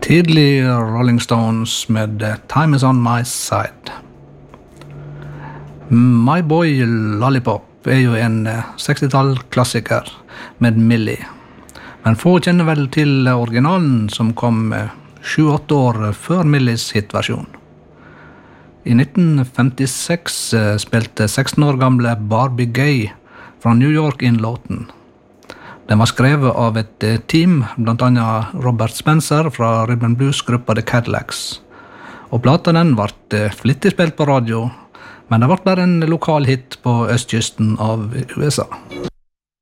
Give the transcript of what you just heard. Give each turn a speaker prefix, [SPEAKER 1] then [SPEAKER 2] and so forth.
[SPEAKER 1] Tidlig Rolling Stones med Time is on my side. My Boy Lollipop jo en 60-tall-klassiker med Millie. Men få kjenner vel til originalen som kom 7-8 år før Millies hitversjon. I 1956 spilte 16 år gamle Barbie Gay fra New York inn låten. Den var skrevet av et team, blant annet Robert Spencer fra Rhythm Blues-gruppa The Cadillacs. Og plata den ble flittig spilt på radio, men det ble bare en lokal hit på østkysten av USA.